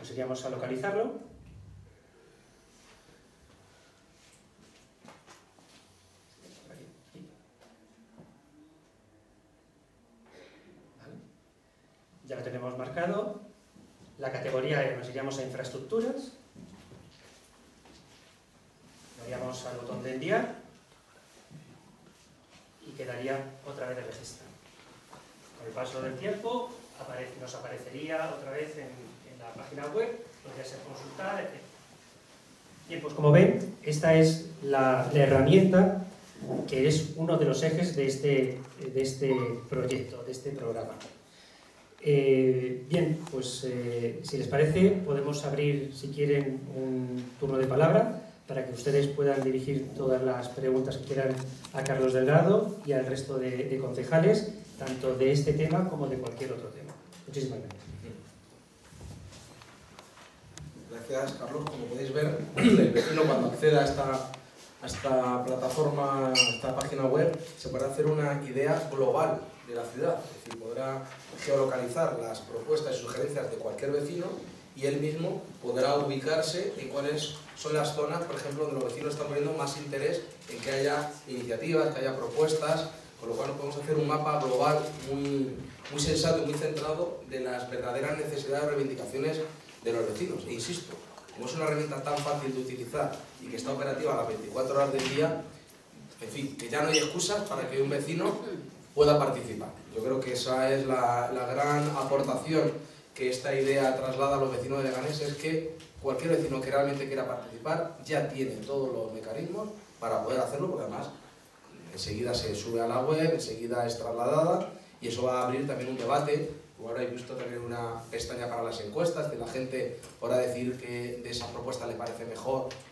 pues iríamos a localizarlo. Vale. Ya lo tenemos marcado. La categoría nos iríamos a infraestructuras. Daríamos al botón de enviar y quedaría otra vez el registro. Con el paso del tiempo nos aparecería otra vez en la página web, podría ser consultar, etc. Bien, pues como ven, esta es la herramienta que es uno de los ejes de este proyecto, de este programa. Bien, pues si les parece, podemos abrir, si quieren, un turno de palabra para que ustedes puedan dirigir todas las preguntas que quieran a Carlos Delgado y al resto de concejales, tanto de este tema como de cualquier otro tema. Muchísimas gracias. Gracias, Carlos. Como podéis ver, el vecino cuando acceda a esta plataforma, a esta página web, se podrá hacer una idea global de la ciudad. Es decir, podrá geolocalizar las propuestas y sugerencias de cualquier vecino y él mismo podrá ubicarse en cuáles son las zonas, por ejemplo, donde los vecinos están poniendo más interés en que haya iniciativas, que haya propuestas, con lo cual podemos hacer un mapa global muy sensato y muy centrado de las verdaderas necesidades y reivindicaciones de los vecinos. E insisto, como es una herramienta tan fácil de utilizar y que está operativa a las 24 horas del día, en fin, que ya no hay excusas para que un vecino pueda participar. Yo creo que esa es la gran aportación que esta idea traslada a los vecinos de Leganés, es que cualquier vecino que realmente quiera participar ya tiene todos los mecanismos para poder hacerlo, porque además enseguida se sube a la web, enseguida es trasladada y eso va a abrir también un debate. Ahora he visto también una pestaña para las encuestas, que la gente podrá decir que de esa propuesta le parece mejor